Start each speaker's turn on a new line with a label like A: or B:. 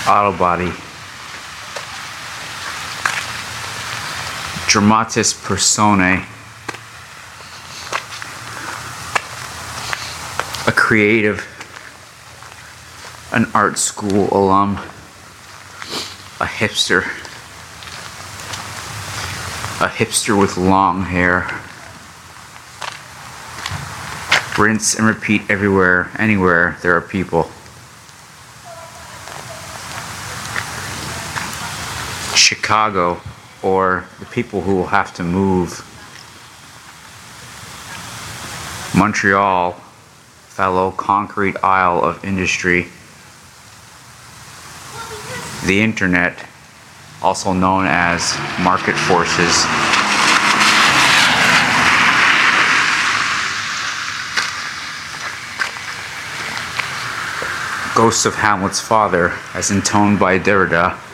A: Autobody. Dramatis Personae. A creative. An art school alum. A hipster. A hipster with long hair. Rinse and repeat everywhere, anywhere there are people. Chicago, or the people who will have to move. Montreal, fellow concrete isle of industry. The internet, also known as market forces. Ghost of Hamlet's father, as intoned by Derrida.